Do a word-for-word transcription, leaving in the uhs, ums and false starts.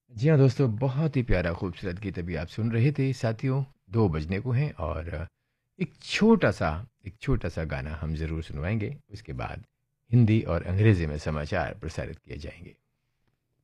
जी हाँ दोस्तों, बहुत ही प्यारा खूबसूरत गीत अभी आप सुन रहे थे साथियों। दो बजने को हैं और एक छोटा-सा एक छोटा-सा गाना हम ज़रूर सुनवाएँगे। उसके बाद हिंदी और अंग्रेज़ी में समाचार प्रसारित किए जाएँगे।